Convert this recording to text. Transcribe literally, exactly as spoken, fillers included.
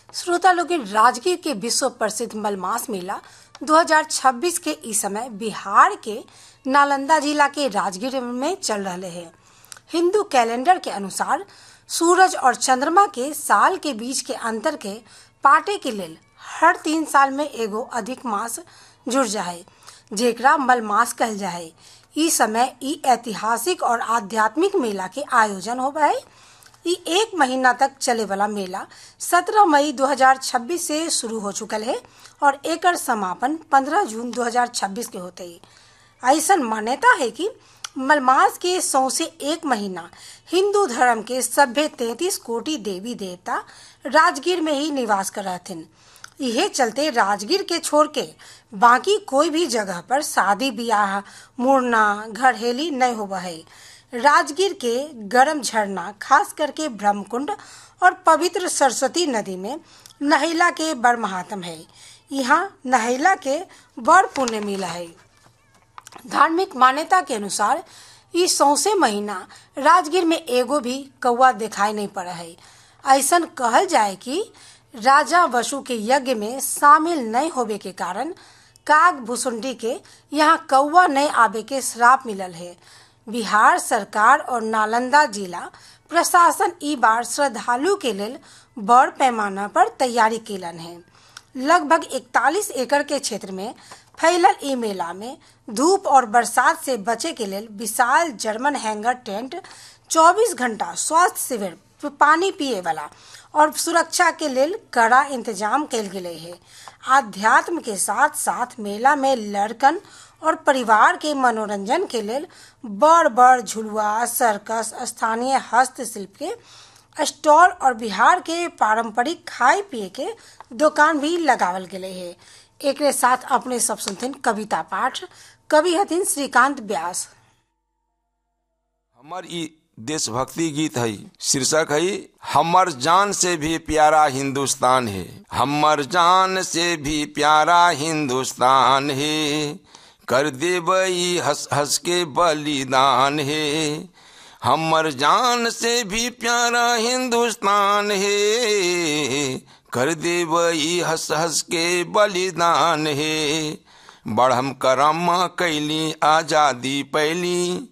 श्रोता लोग, राजगीर के विश्व प्रसिद्ध मलमास मेला दो हज़ार छब्बीस के इस समय बिहार के नालंदा जिला के राजगीर में चल रहे हैं। हिंदू कैलेंडर के अनुसार सूरज और चंद्रमा के साल के बीच के अंतर के पाटे के लेल हर तीन साल में एगो अधिक मास जुड़ जाए, जेकरा मलमास कहल जाए। इस समय ई ऐतिहासिक और आध्यात्मिक मेला के आयोजन होगा है। ई एक महीना तक चले वाला मेला सत्रह मई दो हज़ार छब्बीस से शुरू हो चुकल है और एकर समापन पंद्रह जून दो हज़ार छब्बीस के होते है। ऐसा मान्यता है कि मलमास के सौसे एक महीना हिंदू धर्म के सभ्य तैतीस कोटि देवी देवता राजगीर में ही निवास कर रहथिन। यह चलते राजगीर के छोड़ के बाकी कोई भी जगह पर शादी ब्याह, मुड़ना, घरहेली नहीं होगा है। राजगीर के गर्म झरना, खास करके ब्रह्मकुंड और पवित्र सरस्वती नदी में नहैला के बड़ महात्म है। यहाँ नहैला के बड़ पुण्य मिला है। धार्मिक मान्यता के अनुसार इस सौसे महीना राजगीर में एगो भी कौवा दिखाई नहीं पड़ा है। ऐसा कहल जाए कि राजा वसु के यज्ञ में शामिल नहीं होवे के कारण काग भुसुंडी के यहाँ कौवा नहीं आवे के श्राप मिलल है। बिहार सरकार और नालंदा जिला प्रशासन ई बार श्रद्धालु के लेल बड़ पैमाना पर तैयारी केलन है। लगभग इकतालीस एकड़ के क्षेत्र में फैलल ई मेला में धूप और बरसात से बचे के लेल विशाल जर्मन हैंगर टेंट, चौबीस घंटा स्वास्थ्य शिविर, पानी पिए वाला और सुरक्षा के लेल कड़ा इंतजाम कैल गेले है। आध्यात्म के साथ साथ मेला में लड़कन और परिवार के मनोरंजन के लेल बड़ बड़ झुलुआ, सर्कस, स्थानीय हस्तशिल्प के स्टॉल और बिहार के पारंपरिक खाए पिए के दुकान भी लगावल गेले है। एक साथ अपने सब सुनथिन कविता पाठ। कवि हथिन श्रीकांत व्यास। हमार ई देशभक्ति गीत है, शीर्षक है हमर जान से भी प्यारा हिंदुस्तान है। हमर जान से भी प्यारा हिंदुस्तान है, कर देवई हंस हंस के बलिदान है। हमर जान से भी प्यारा हिंदुस्तान है, कर देवई हंस हंस के बलिदान है। बढ़म करम कैली आजादी पैली,